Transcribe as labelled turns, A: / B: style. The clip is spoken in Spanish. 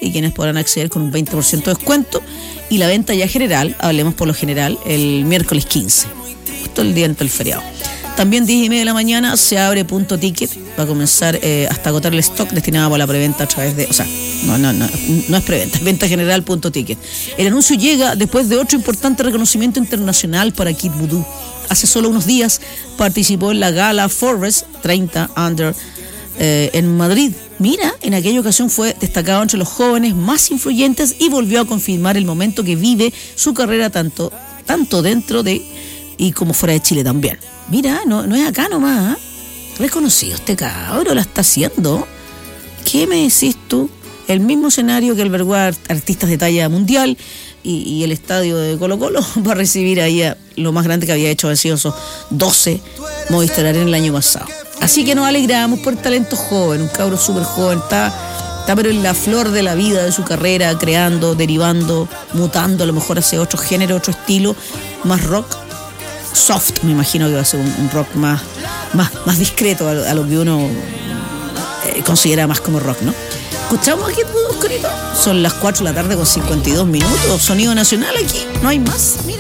A: y quienes podrán acceder con un 20% de descuento. Y la venta ya general, hablemos por lo general, el miércoles 15, justo el día antes del feriado. También 10:30 de la mañana se abre Punto Ticket. Va a comenzar hasta agotar el stock destinado para la preventa a través de... O sea, no es preventa, es venta general Punto Ticket. El anuncio llega después de otro importante reconocimiento internacional para Kid Voodoo. Hace solo unos días participó en la gala Forbes 30 Under en Madrid. Mira, en aquella ocasión fue destacado entre los jóvenes más influyentes y volvió a confirmar el momento que vive su carrera tanto dentro de y como fuera de Chile también. Mira, no es acá nomás, ¿eh? Reconocido este cabro, la está haciendo. ¿Qué me decís tú? El mismo escenario que albergó a artistas de talla mundial y el estadio de Colo-Colo va a recibir ahí a lo más grande que había hecho, han sido esos 12 Movistar Arena el año pasado. Así que nos alegramos por el talento joven, un cabro súper joven, está pero en la flor de la vida de su carrera, creando, derivando, mutando a lo mejor hacia otro género, otro estilo, más rock. Soft, me imagino que va a ser un rock más discreto a lo que uno considera más como rock, ¿no? Escuchamos aquí, Oscarito. Son las 4 de la tarde con 52 minutos. Sonido nacional aquí, no hay más.